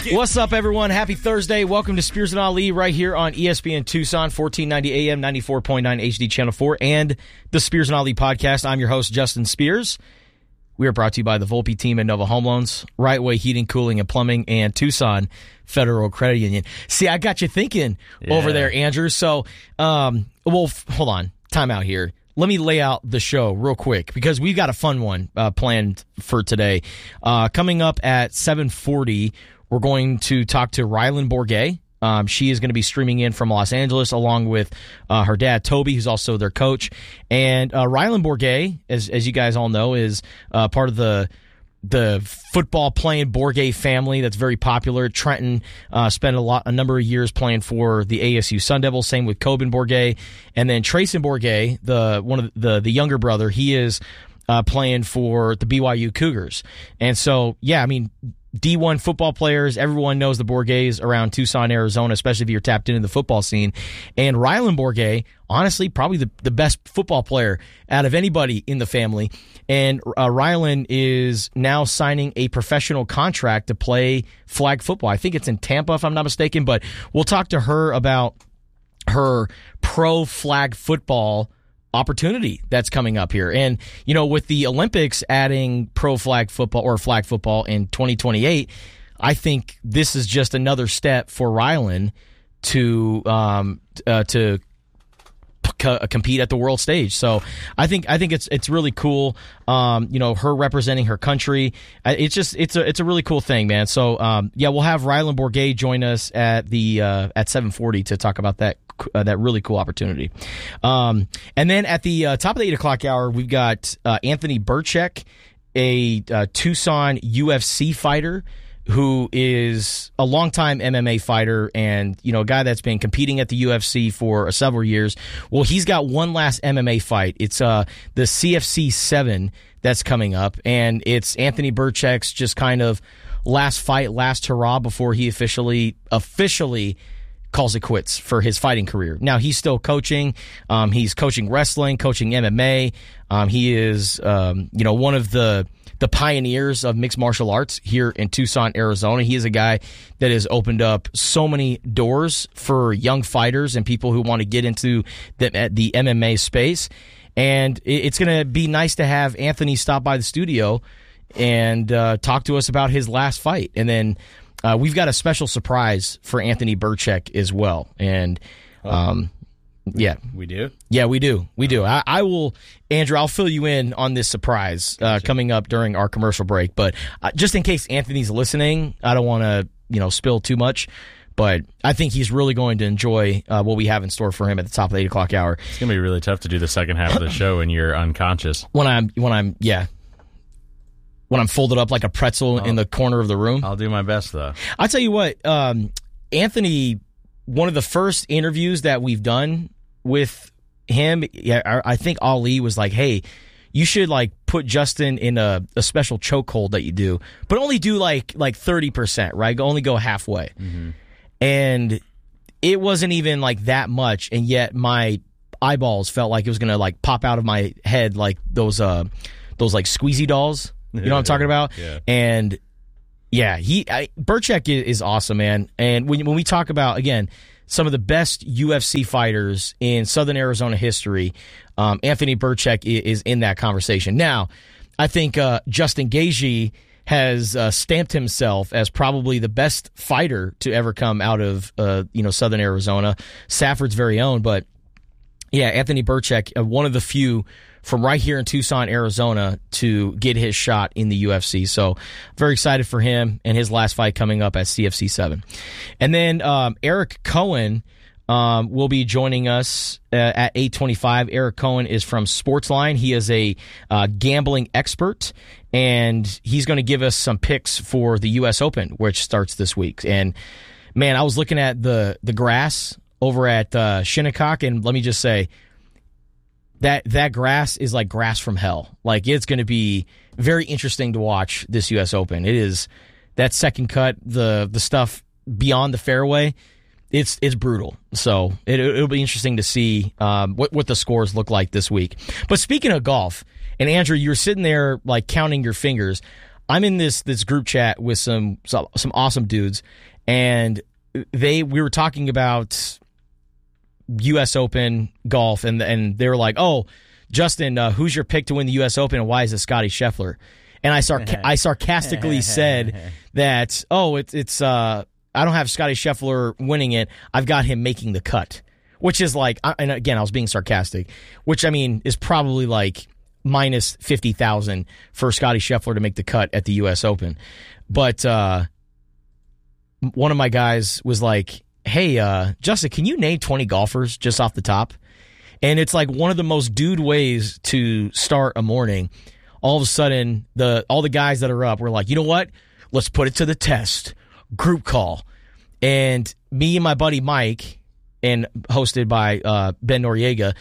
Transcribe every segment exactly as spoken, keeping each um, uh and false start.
What's up, everyone? Happy Thursday. Welcome to Spears and Ali right here on E S P N Tucson, fourteen ninety A M, ninety-four point nine H D Channel four, and the Spears and Ali podcast. I'm your host, Justin Spears. We are brought to you by the Volpe team at Nova Home Loans, Right Way Heating, Cooling, and Plumbing, and Tucson Federal Credit Union. See, I got you thinking yeah. over there, Andrew. So, um, well, f- hold on. Time out here. Let me lay out the show real quick because we've got a fun one uh, planned for today. Uh, coming up at seven forty, we're going to talk to Rylan Bourguet. Um, she is going to be streaming in from Los Angeles along with uh, her dad, Toby, who's also their coach. And uh, Rylan Bourguet, as as you guys all know, is uh, part of the the football-playing Bourguet family that's very popular. Trenton uh, spent a lot, a number of years playing for the A S U Sun Devils. Same with Coben Bourguet, and then Trayson Bourguet, the one of the the younger brother, he is uh, playing for the B Y U Cougars. And so, yeah, I mean, D one football players, everyone knows the Bourguets around Tucson, Arizona, especially if you're tapped into the football scene. And Rylan Bourguet, honestly, probably the, the best football player out of anybody in the family. And uh, Rylan is now signing a professional contract to play flag football. I think it's in Tampa, if I'm not mistaken, but we'll talk to her about her pro flag football opportunity that's coming up here. And, you know, with the Olympics adding pro flag football or flag football in twenty twenty-eight, I think this is just another step for Rylan to um, uh, to c- compete at the world stage. So I think I think it's it's really cool. Um, you know, her representing her country. It's just it's a it's a really cool thing, man. So um, yeah, we'll have Rylan Bourguet join us at the uh, at seven forty to talk about that. Uh, that really cool opportunity. Um, and then at the uh, top of the eight o'clock hour, we've got uh, Anthony Birchek, a uh, Tucson U F C fighter who is a longtime M M A fighter and, you know, a guy that's been competing at the U F C for uh, several years. Well, he's got one last M M A fight. It's uh, the C F C seven that's coming up, and it's Anthony Birchek's just kind of last fight, last hurrah before he officially officially calls it quits for his fighting career. Now, he's still coaching. Um, he's coaching wrestling, coaching M M A. Um, he is, um, you know, one of the the pioneers of mixed martial arts here in Tucson, Arizona. He is a guy that has opened up so many doors for young fighters and people who want to get into the, the M M A space. And it's going to be nice to have Anthony stop by the studio and uh, talk to us about his last fight. And then Uh, we've got a special surprise for Anthony Birchek as well. And, um, yeah. We do? Yeah, we do. We do. I, I will, Andrew, I'll fill you in on this surprise uh, gotcha. coming up during our commercial break. But uh, just in case Anthony's listening, I don't want to, you know, spill too much. But I think he's really going to enjoy uh, what we have in store for him at the top of the eight o'clock hour. It's going to be really tough to do the second half of the show when you're unconscious. When I'm, when I'm, yeah. When I'm folded up like a pretzel I'll, in the corner of the room. I'll do my best, though. I'll tell you what, um, Anthony, one of the first interviews that we've done with him, yeah, I think Ali was like, hey, you should like put Justin in a, a special chokehold that you do, but only do like like thirty percent, right? Only go halfway. Mm-hmm. And it wasn't even like that much, and yet my eyeballs felt like it was going to like pop out of my head like those uh, those like squeezy dolls. You know what I'm talking about? Yeah. And yeah, he I, Birchek is, is awesome, man. And when when we talk about, again, some of the best U F C fighters in Southern Arizona history, um, Anthony Birchek is, is in that conversation. Now, I think uh, Justin Gaethje has uh, stamped himself as probably the best fighter to ever come out of uh, you know Southern Arizona, Safford's very own. But yeah, Anthony Birchek, uh, one of the few from right here in Tucson, Arizona, to get his shot in the U F C. So very excited for him and his last fight coming up at C F C seven. And then um, Eric Cohen um, will be joining us uh, at eight twenty-five. Eric Cohen is from Sportsline. He is a uh, gambling expert, and he's going to give us some picks for the U S Open, which starts this week. And, man, I was looking at the, the grass over at uh, Shinnecock, and let me just say, That that grass is like grass from hell. Like, it's going to be very interesting to watch this U S Open. It is that second cut, the the stuff beyond the fairway. It's it's brutal. So it, it'll be interesting to see um, what what the scores look like this week. But speaking of golf, and Andrew, you were sitting there like counting your fingers. I'm in this this group chat with some some, some awesome dudes, and they we were talking about U S Open golf, and and they were like, "Oh, Justin, uh, who's your pick to win the U S Open, and why is it Scotty Scheffler?" And I sarc- I sarcastically said that, "Oh, it's it's uh, I don't have Scotty Scheffler winning it. I've got him making the cut," which is like, and again, I was being sarcastic, which I mean is probably like minus fifty thousand for Scotty Scheffler to make the cut at the U S Open, but uh, one of my guys was like, "Hey, uh, Justin, can you name twenty golfers just off the top?" And it's like one of the most dude ways to start a morning. All of a sudden, the all the guys that are up were like, "You know what? Let's put it to the test." Group call. And me and my buddy Mike, and hosted by uh, Ben Noriega,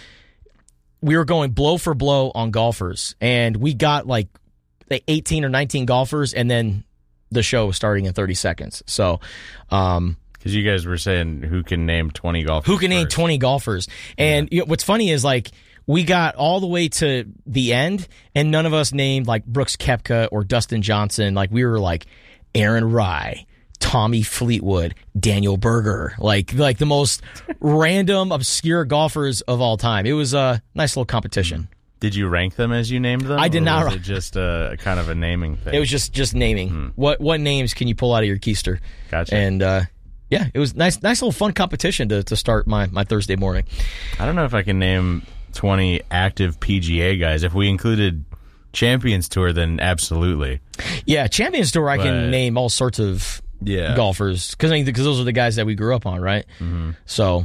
we were going blow for blow on golfers. And we got like eighteen or nineteen golfers, and then the show was starting in thirty seconds. So, um, because you guys were saying who can name twenty golfers. Who can name first. twenty golfers? And Yeah. you know, what's funny is like we got all the way to the end, and none of us named like Brooks Koepka or Dustin Johnson. Like we were like Aaron Rye, Tommy Fleetwood, Daniel Berger, like like the most random, obscure golfers of all time. It was a nice little competition. Did you rank them as you named them? I did or not. Was it just a kind of a naming thing? It was just just naming. Hmm. What what names can you pull out of your keister? Gotcha. And uh, yeah, it was nice nice little fun competition to to start my my Thursday morning. I don't know if I can name twenty active P G A guys. If we included Champions Tour, then absolutely. Yeah, Champions Tour, I But- can name all sorts of Yeah. golfers because I mean, because those are the guys that we grew up on, right? Mm-hmm. So,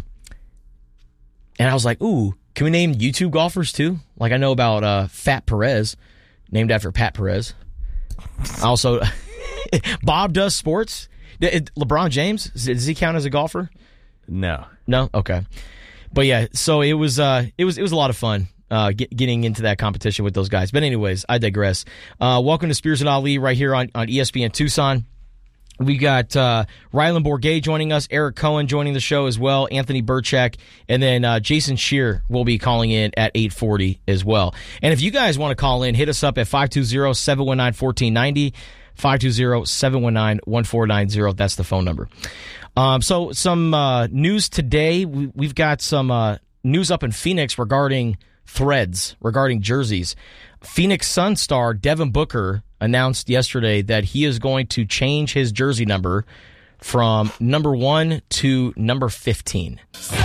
and I was like, ooh, can we name YouTube golfers too? Like I know about uh, Fat Perez, named after Pat Perez. Also, Bob does sports. It- LeBron James, does he count as a golfer? No. No, okay. But yeah, so it was uh, it was it was a lot of fun. Uh, get, getting into that competition with those guys. But anyways, I digress. Uh, welcome to Spears and Ali right here on, on E S P N Tucson. We got uh, Rylan Bourget joining us, Eric Cohen joining the show as well, Anthony Burchak, and then uh, Jason Shear will be calling in at eight forty as well. And if you guys want to call in, hit us up at five two zero, seven one nine, one four nine zero, five two zero, seven one nine, one four nine zero. That's the phone number. Um, so some uh, news today. We, we've got some uh, news up in Phoenix regarding threads, regarding jerseys. Phoenix Sun star Devin Booker announced yesterday that he is going to change his jersey number from number one to number fifteen.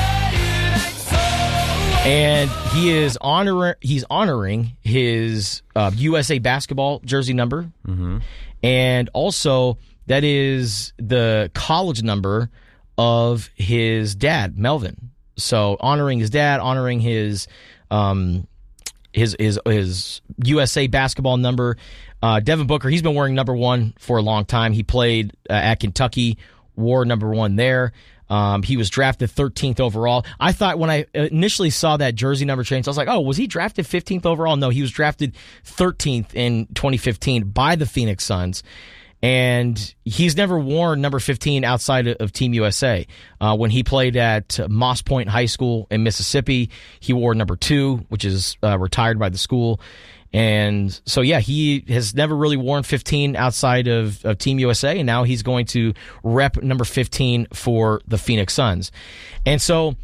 And he is honor he's honoring his uh, U S A basketball jersey number. Mm-hmm. And also that is the college number of his dad, Melvin. So honoring his dad, honoring his um, his his his U S A basketball number. Uh, Devin Booker, he's been wearing number one for a long time. He played uh, at Kentucky, wore number one there. Um, he was drafted thirteenth overall. I thought when I initially saw that jersey number change, I was like, oh, was he drafted fifteenth overall? No, he was drafted thirteenth in twenty fifteen by the Phoenix Suns. And he's never worn number fifteen outside of Team U S A. Uh, when he played at Moss Point High School in Mississippi, he wore number two, which is uh, retired by the school. And so, yeah, he has never really worn fifteen outside of, of Team U S A, and now he's going to rep number fifteen for the Phoenix Suns. And so,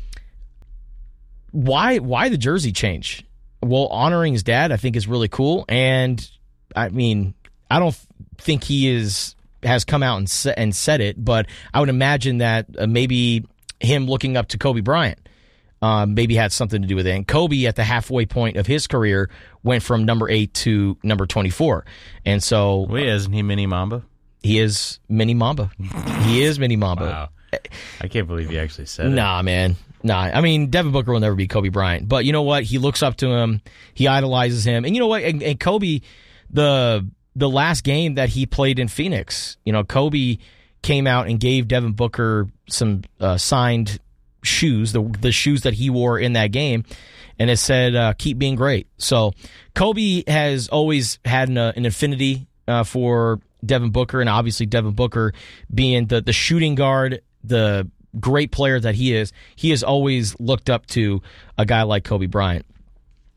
why why the jersey change? Well, honoring his dad, I think, is really cool. And, I mean, I don't think he is has come out and, sa- and said it, but I would imagine that uh, maybe him looking up to Kobe Bryant Um, maybe had something to do with it. And Kobe, at the halfway point of his career, went from number eight to number twenty-four. And so... Wait, isn't he Mini Mamba? He is Mini Mamba. He is Mini Mamba. Wow. I can't believe he actually said it. Nah, man. Nah. I mean, Devin Booker will never be Kobe Bryant. But you know what? He looks up to him. He idolizes him. And you know what? And, and Kobe, the the last game that he played in Phoenix, you know, Kobe came out and gave Devin Booker some uh, signed shoes, the the shoes that he wore in that game, and it said, uh, keep being great. So Kobe has always had an, uh, an affinity uh, for Devin Booker, and obviously Devin Booker being the, the shooting guard, the great player that he is, he has always looked up to a guy like Kobe Bryant.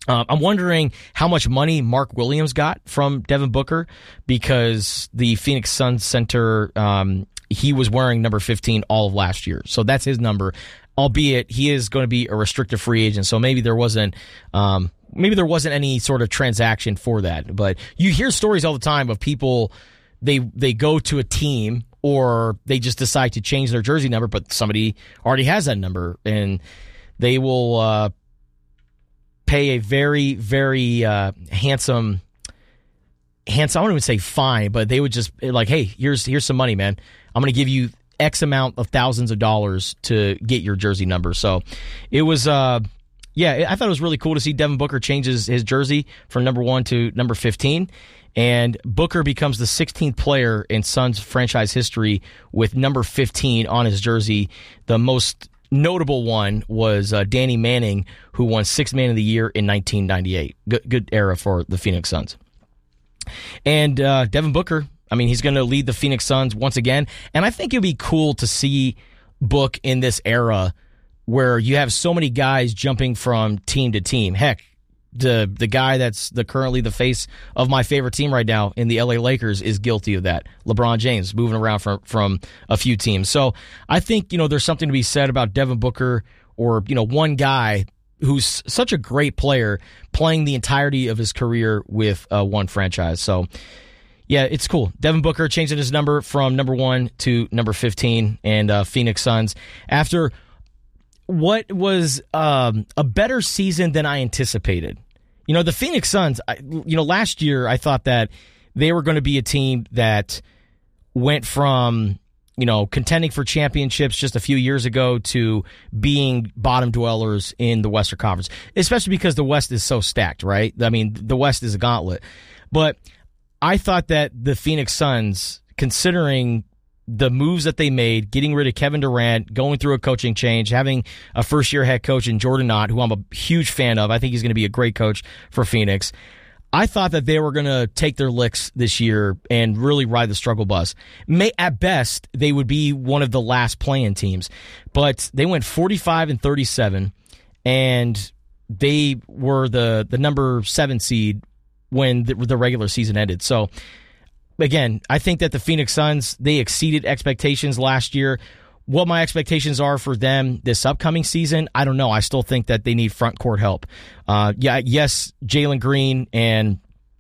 Um, I'm wondering how much money Mark Williams got from Devin Booker, because the Phoenix Suns center, um, he was wearing number fifteen all of last year. So that's his number, albeit he is going to be a restricted free agent. So maybe there wasn't, um, maybe there wasn't any sort of transaction for that. But you hear stories all the time of people, they, they go to a team or they just decide to change their jersey number, but somebody already has that number, and they will, uh, pay a very, very uh, handsome, handsome, I wouldn't even say fine, but they would just like, hey, here's here's some money, man. I'm going to give you X amount of thousands of dollars to get your jersey number. So it was, uh, yeah, I thought it was really cool to see Devin Booker change his, his jersey from number one to number fifteen. And Booker becomes the sixteenth player in Suns franchise history with number fifteen on his jersey. The most notable one was uh, Danny Manning, who won Sixth Man of the Year in nineteen ninety-eight. Good, good era for the Phoenix Suns. And uh, Devin Booker, I mean, he's going to lead the Phoenix Suns once again. And I think it'd be cool to see Book in this era where you have so many guys jumping from team to team. Heck, the the guy that's the currently the face of my favorite team right now in the L A Lakers is guilty of that. LeBron James moving around from from a few teams. So I think, you know, there's something to be said about Devin Booker, or, you know, one guy who's such a great player playing the entirety of his career with uh, one franchise. So yeah, it's cool. Devin Booker changing his number from number one to number fifteen, and uh, Phoenix Suns, after what was um, a better season than I anticipated. You know, the Phoenix Suns, I, you know, last year I thought that they were going to be a team that went from, you know, contending for championships just a few years ago to being bottom dwellers in the Western Conference, especially because the West is so stacked, right? I mean, the West is a gauntlet. But I thought that the Phoenix Suns, considering the moves that they made, getting rid of Kevin Durant, going through a coaching change, having a first-year head coach in Jordan Knott, who I'm a huge fan of. I think he's going to be a great coach for Phoenix. I thought that they were going to take their licks this year and really ride the struggle bus. May, at best, they would be one of the last play-in teams. But they went forty-five and thirty-seven, and they were the, the number seven seed when the, the regular season ended. So, again, I think that the Phoenix Suns, they exceeded expectations last year. What my expectations are for them this upcoming season, I don't know. I still think that they need front court help. Uh, yeah, yes, Jalen Green and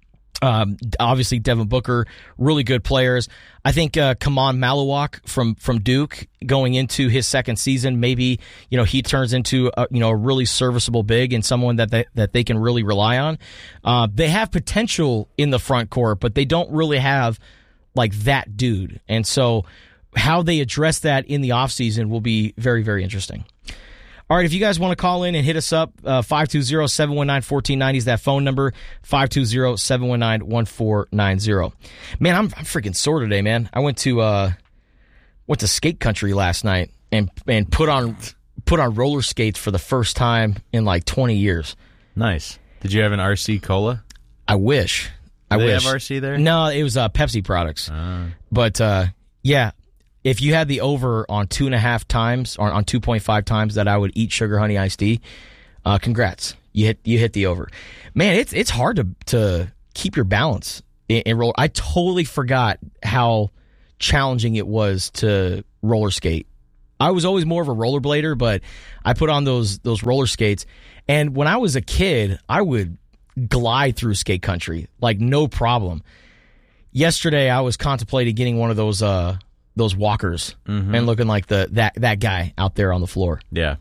um, obviously Devin Booker, really good players. I think uh, Kaman Maluwak from from Duke, going into his second season, maybe, you know, he turns into a, you know, a really serviceable big and someone that they, that they can really rely on. Uh, they have potential in the front court, but they don't really have like that dude. And so how they address that in the offseason will be very, very interesting. All right, if you guys want to call in and hit us up, uh, five two zero, seven one nine, one four nine zero is that phone number, five two zero, seven one nine, one four nine zero. Man, I'm, I'm freaking sore today, man. I went to uh, went to skate country last night and and put on put on roller skates for the first time in like twenty years. Nice. Did you have an R C Cola? I wish. I Do they wish. have R C there? No, it was uh, Pepsi products. Uh. But uh, yeah. If you had the over on two and a half times, or on two point five times that I would eat Sugar Honey Iced Tea, uh, congrats. You hit you hit the over. Man, it's it's hard to to keep your balance in, in roller. I totally forgot how challenging it was to roller skate. I was always more of a rollerblader, but I put on those those roller skates, and when I was a kid, I would glide through skate country like no problem. Yesterday, I was contemplating getting one of those uh, those walkers mm-hmm. and looking like the that that guy out there on the floor. Yeah,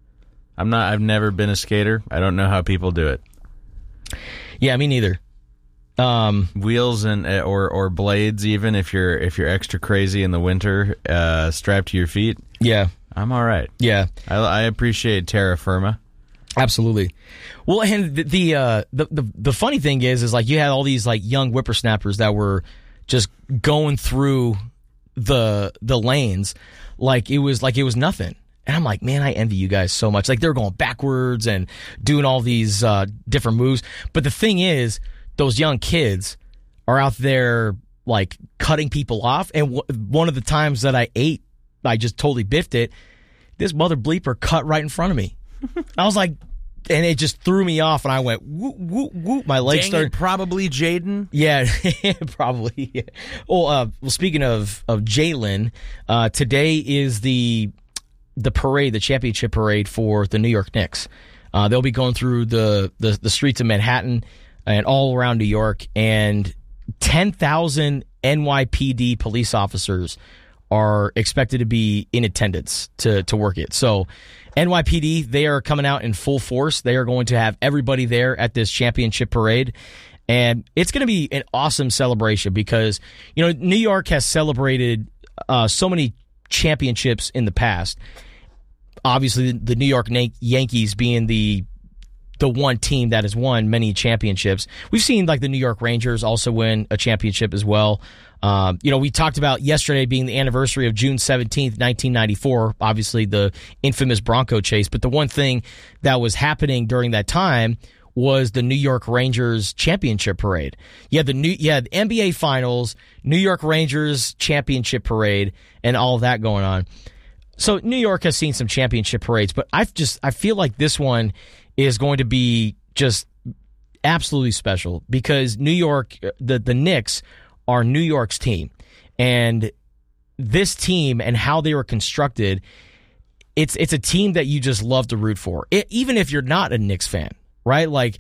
I'm not. I've never been a skater. I don't know how people do it. Yeah, me neither. Um, Wheels and or or blades, even if you're if you're extra crazy in the winter, uh, strapped to your feet. Yeah, I'm all right. Yeah, I, I appreciate terra firma. Absolutely. Well, and the the, uh, the the the funny thing is, is like you had all these like young whippersnappers that were just going through the the lanes like it was like it was nothing. And I'm like, man, I envy you guys so much. Like they're going backwards and doing all these uh, different moves. But the thing is, those young kids are out there like cutting people off. And w- one of the times that I ate, I just totally biffed it. This mother bleeper cut right in front of me. I was like, and it just threw me off, and I went whoop whoop whoop. My legs Dang started. it, probably Jaden. Yeah, probably. Yeah. Well, uh, well, speaking of of Jalen, uh, today is the the parade, the championship parade for the New York Knicks. Uh, they'll be going through the, the the streets of Manhattan and all around New York, and ten thousand N Y P D police officers are expected to be in attendance to to work it. So N Y P D, they are coming out in full force. They are going to have everybody there at this championship parade. And it's going to be an awesome celebration because, you know, New York has celebrated uh, so many championships in the past. Obviously, the New York Yankees being the the one team that has won many championships. We've seen like the New York Rangers also win a championship as well. Um, you know, we talked about yesterday being the anniversary of June seventeenth, nineteen ninety-four, obviously the infamous Bronco chase. But the one thing that was happening during that time was the New York Rangers championship parade. You had the new, you had N B A Finals, New York Rangers championship parade, and all of that going on. So New York has seen some championship parades, but I've just I feel like this one is going to be just absolutely special because New York, the the Knicks are New York's team, and this team and how they were constructed, it's it's a team that you just love to root for, it, even if you're not a Knicks fan, right? Like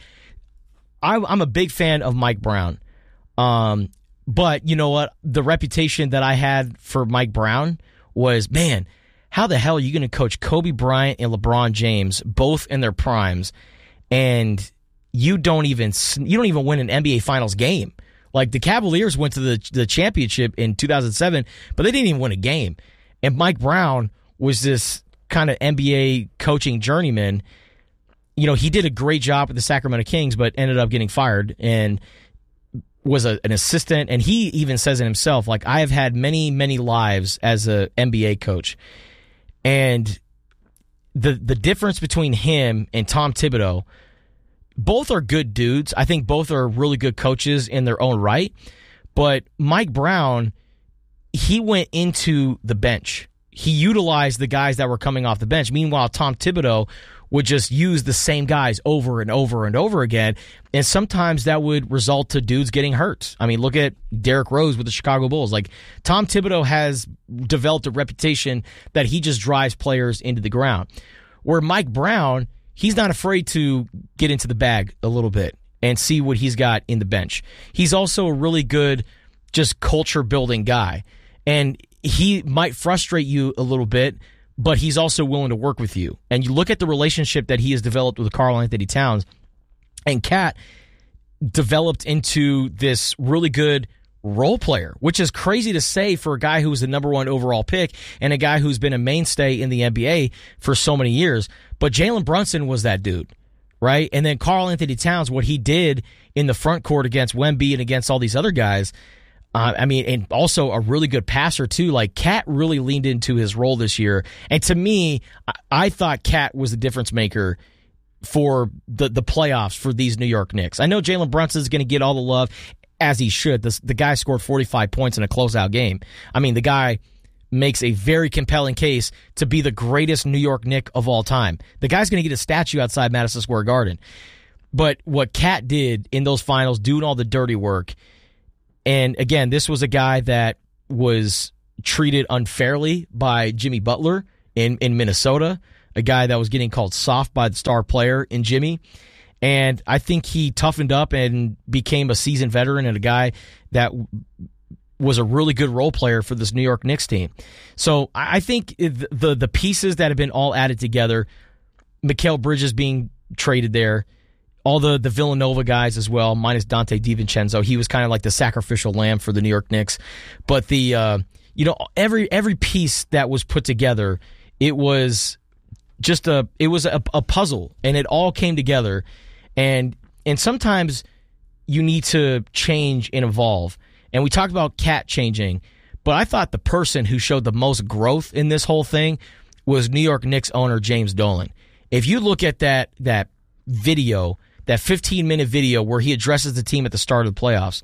I, I'm a big fan of Mike Brown, um, but you know what? The reputation that I had for Mike Brown was, man, how the hell are you going to coach Kobe Bryant and LeBron James both in their primes, and you don't even you don't even win an N B A Finals game? Like the Cavaliers went to the the championship in two thousand seven, but they didn't even win a game. And Mike Brown was this kind of N B A coaching journeyman. You know, he did a great job with the Sacramento Kings, but ended up getting fired and was a, an assistant. And he even says it himself, like, I have had many, many lives as a N B A coach. And the the difference between him and Tom Thibodeau, both are good dudes. I think both are really good coaches in their own right. But Mike Brown, he went into the bench. He utilized the guys that were coming off the bench. Meanwhile, Tom Thibodeau would just use the same guys over and over and over again. And sometimes that would result to dudes getting hurt. I mean, look at Derrick Rose with the Chicago Bulls. Like, Tom Thibodeau has developed a reputation that he just drives players into the ground. Where Mike Brown, he's not afraid to get into the bag a little bit and see what he's got in the bench. He's also a really good just culture-building guy. And he might frustrate you a little bit, but he's also willing to work with you. And you look at the relationship that he has developed with Karl Anthony Towns, and Cat developed into this really good role player, which is crazy to say for a guy who was the number one overall pick and a guy who's been a mainstay in the N B A for so many years. But Jalen Brunson was that dude, right? And then Karl Anthony Towns, what he did in the front court against Wemby and against all these other guys, Uh, I mean, and also a really good passer, too. Like, Cat really leaned into his role this year. And to me, I, I thought Cat was the difference maker for the, the playoffs for these New York Knicks. I know Jalen Brunson is going to get all the love, as he should. This, the guy scored forty-five points in a closeout game. I mean, the guy makes a very compelling case to be the greatest New York Knick of all time. The guy's going to get a statue outside Madison Square Garden. But what Cat did in those finals, doing all the dirty work, and again, this was a guy that was treated unfairly by Jimmy Butler in, in Minnesota, a guy that was getting called soft by the star player in Jimmy. And I think he toughened up and became a seasoned veteran and a guy that was a really good role player for this New York Knicks team. So I think the the pieces that have been all added together, Mikal Bridges being traded there, all the, the Villanova guys as well, minus Dante DiVincenzo. He was kind of like the sacrificial lamb for the New York Knicks. But the uh, you know every every piece that was put together, it was just a it was a, a puzzle, and it all came together. And and sometimes you need to change and evolve. And we talked about Cat changing, but I thought the person who showed the most growth in this whole thing was New York Knicks owner James Dolan. If you look at that that video, that fifteen-minute video where he addresses the team at the start of the playoffs,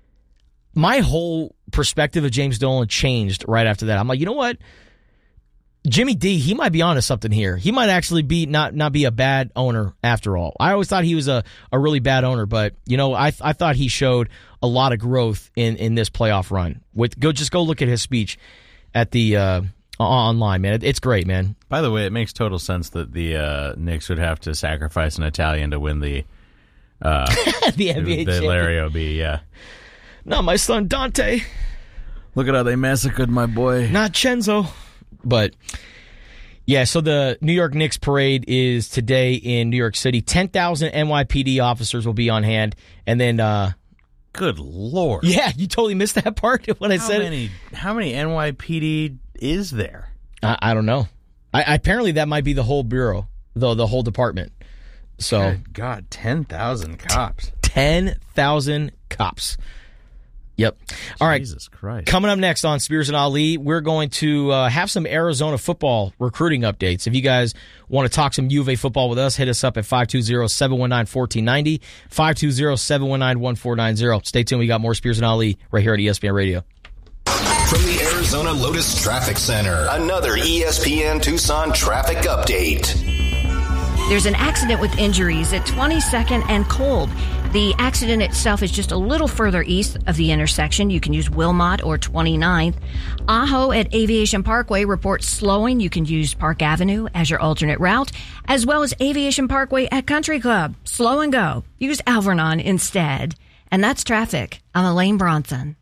my whole perspective of James Dolan changed right after that. I'm like, you know what? Jimmy D, he might be onto something here. He might actually be not not be a bad owner after all. I always thought he was a, a really bad owner, but you know, I I thought he showed a lot of growth in, in this playoff run. With go just go look at his speech at the uh, online, man. It, it's great, man. By the way, it makes total sense that the uh, Knicks would have to sacrifice an Italian to win the uh, the N B A the Larry O B. Yeah, not my son Dante. Look at how they massacred my boy. Not Cenzo. But, yeah, so the New York Knicks parade is today in New York City. ten thousand N Y P D officers will be on hand. And then... Uh, Good Lord. Yeah, you totally missed that part when I how said many, it. How many N Y P D is there? I, I don't know. I, apparently that might be the whole bureau, the, the whole department. So Good God, ten thousand cops. ten thousand cops. Yep. All right. Jesus Christ. Coming up next on Spears and Ali, we're going to uh, have some Arizona football recruiting updates. If you guys want to talk some U of A football with us, hit us up at five two zero, seven one nine, one four nine zero, five two zero, seven one nine, one four nine zero. Stay tuned. We got more Spears and Ali right here at E S P N Radio. From the Arizona Lotus Traffic Center, another E S P N Tucson traffic update. There's an accident with injuries at twenty-second and Kolb. The accident itself is just a little further east of the intersection. You can use Wilmot or twenty-ninth. Ajo at Aviation Parkway reports slowing. You can use Park Avenue as your alternate route, as well as Aviation Parkway at Country Club. Slow and go. Use Alvernon instead. And that's traffic. I'm Elaine Bronson.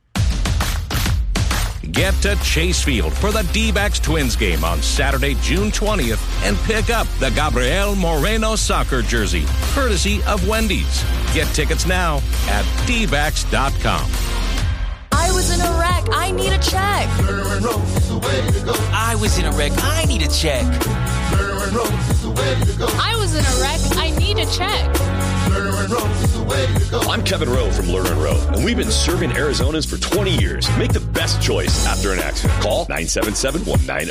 Get to Chase Field for the D-backs Twins game on Saturday, June twentieth, and pick up the Gabriel Moreno soccer jersey, courtesy of Wendy's. Get tickets now at d backs dot com. I was in a wreck. I need a check. I was in a wreck. I need a check. I was in a wreck. I need a check. I'm Kevin Rowe from Lerner and Rowe, and we've been serving Arizonans for twenty years. Make the best choice after an accident. Call nine seven seven, one nine